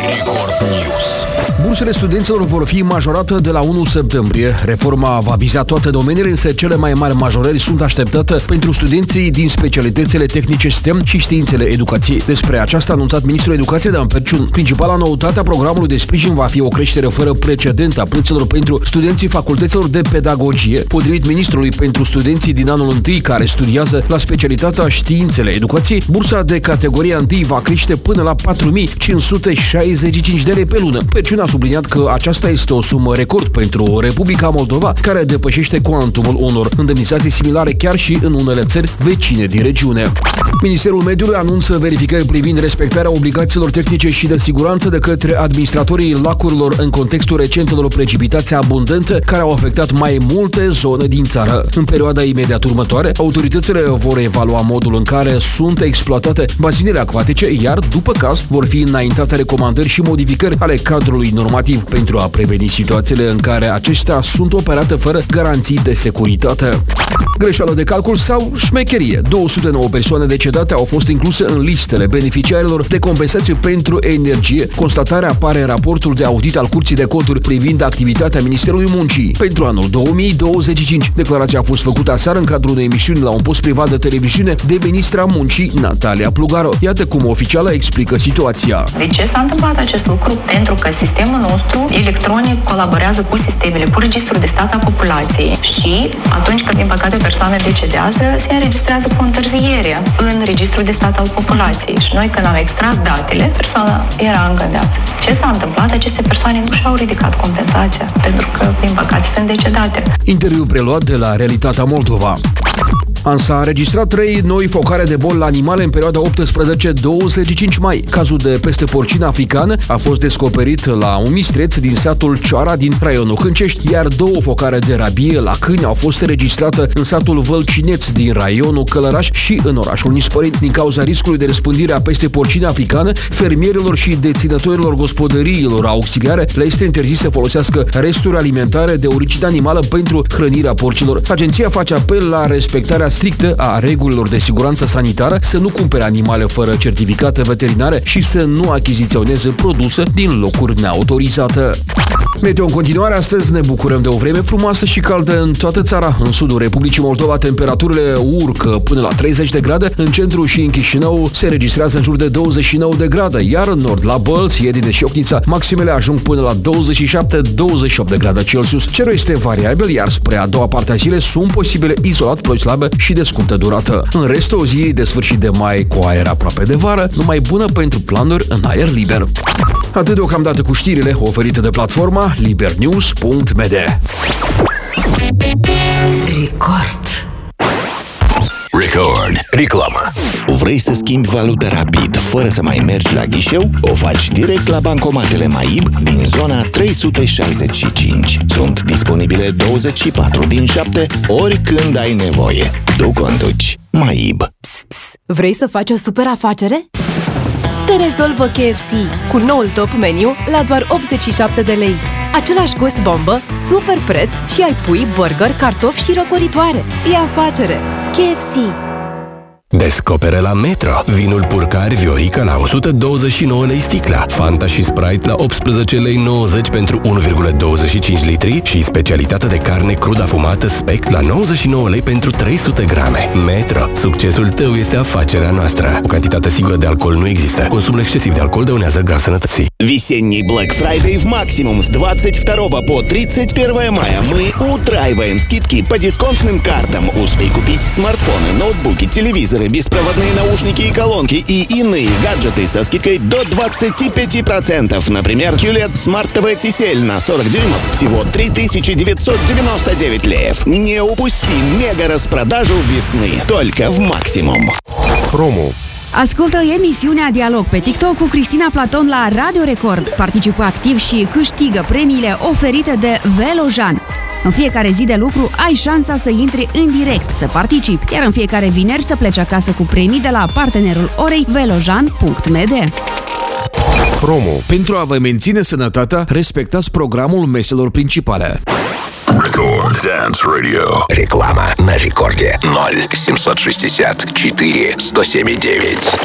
Record News. Bursele studenților vor fi majorate de la 1 septembrie. Reforma va viza toate domeniile, însă cele mai mari majorări sunt așteptate pentru studenții din specialitățile tehnice STEM și științele educației. Despre aceasta a anunțat ministrul educației Dan Perciun. Principala noutate a programului de sprijin va fi o creștere fără precedent a plăților pentru studenții facultăților de pedagogie. Potrivit ministrului, pentru studenții din anul 1 care studiază la specialitatea științele educației, bursa de categoria 1 va crește până la 4.565 de lei pe lună. Perciun a subliniat că aceasta este o sumă record pentru Republica Moldova, care depășește cuantumul unor indemnizații similare chiar și în unele țări vecine din regiune. Ministerul Mediului anunță verificări privind respectarea obligațiilor tehnice și de siguranță de către administratorii lacurilor în contextul recentelor precipitații abundente care au afectat mai multe zone din țară. În perioada imediat următoare, autoritățile vor evalua modul în care sunt exploatate bazinele acvatice, iar, după caz, vor fi înaintate recomandări și modificări ale cadrului normativ pentru a preveni situațiile în care acestea sunt operate fără garanții de securitate. Greșeală de calcul sau șmecherie. 209 persoane decedate au fost incluse în listele beneficiarilor de compensație pentru energie. Constatarea apare în raportul de audit al Curții de Conturi privind activitatea Ministerului Muncii pentru anul 2025. Declarația a fost făcută aseară în cadrul unei emisiuni la un post privat de televiziune de ministra Muncii, Natalia Plugaro. Iată cum oficiala explică situația. De ce s-a întâmplat acest lucru? Pentru că sistemul nostru electronic colaborează cu sistemele, cu registrul de stat a populației și atunci când, din păcate, persoana decedează, se înregistrează cu întârziere în registrul de stat al populației și noi, când am extras datele, persoana era încă în viață. Ce s-a întâmplat? Aceste persoane nu și-au ridicat compensația, pentru că, din păcate, sunt decedate. Interviu preluat de la Realitatea Moldova. S-a înregistrat 3 noi focare de boli la animale în perioada 18-25 mai. Cazul de peste porcină africană a fost descoperit la un mistreț din satul Cioara din raionul Hâncești, iar 2 focare de rabie la câini au fost înregistrate în satul Vălcineț din raionul Călăraș și în orașul Nisporin. Din cauza riscului de răspândire a peste porcină africană, fermierilor și deținătorilor gospodăriilor auxiliare le este interzis să folosească resturi alimentare de origine animală pentru hrănirea porcilor. Agenția face apel la respectarea strictă a regulilor de siguranță sanitară, să nu cumpere animale fără certificate veterinare și să nu achiziționeze produse din locuri neautorizate. Meteo în continuare, astăzi ne bucurăm de o vreme frumoasă și caldă în toată țara. În sudul Republicii Moldova temperaturile urcă până la 30 de grade, în centru și în Chișinău se registrează în jur de 29 de grade, iar în nord, la Bălți, Iedine și Ochnița, maximele ajung până la 27-28 de grade Celsius. Cerul este variabil, iar spre a doua parte a zilei sunt posibile izolat ploi slabe și de scurtă durată. În rest, o zi de sfârșit de mai cu aer aproape de vară, numai bună pentru planuri în aer liber. Atât deocamdată cu știrile oferite de platforma libernews.md. Record. Reclamă. Vrei să schimbi valută rapid, fără să mai mergi la ghișeu? O faci direct la bancomatele MAIB din zona 365. Sunt disponibile 24/7, oricând ai nevoie. Tu conduci. MAIB. Vrei să faci o super afacere? Te rezolvă KFC cu noul top meniu la doar 87 de lei. Același gust bombă, super preț și ai pui, burger, cartofi și răcoritoare. E afacere. KFC. Descoperă la Metro vinul Purcari Viorica la 129 lei sticla, Fanta și Sprite la 18 lei 90 pentru 1,25 litri și specialitatea de carne crudă afumată Spec la 99 lei pentru 300 grame. Metro. Succesul tău este afacerea noastră. O cantitate sigură de alcool nu există. Consumul excesiv de alcool dăunează gras sănătății. Весенний Black Friday в Максимум с 22 по 31 мая мы утраиваем скидки по дисконтным картам. Успей купить смартфоны, ноутбуки, телевизоры, беспроводные наушники и колонки и иные гаджеты со скидкой до 25%. Например, QLED Smart TV TCL на 40 дюймов всего 3999 леев. Не упусти мега-распродажу весны только в Максимум. Promo. Ascultă emisiunea Dialog pe TikTok cu Cristina Platon la Radio Record. Participă activ și câștigă premiile oferite de Velojan. În fiecare zi de lucru ai șansa să intri în direct, să participi, iar în fiecare vineri să pleci acasă cu premii de la partenerul orei velojan.md. Promo. Pentru a vă menține sănătatea, respectați programul meselor principale. Record Dance Radio. Реклама на рекорде 0 760 4 107 9.